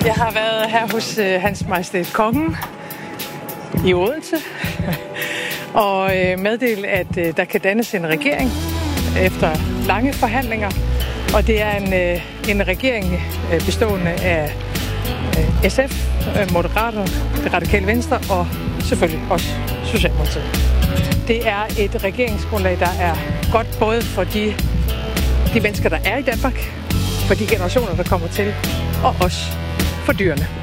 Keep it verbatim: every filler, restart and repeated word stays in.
Jeg har været her hos øh, Hans Majestæt Kongen i Odense og øh, meddelt, at øh, der kan dannes en regering efter lange forhandlinger. Og det er en, øh, en regering øh, bestående af øh, S F, øh, Moderaterne, Det Radikale Venstre og selvfølgelig også Socialdemokratiet. Det er et regeringsgrundlag, der er godt både for de, de mennesker, der er i Danmark, for de generationer, der kommer til, og også for dyrene.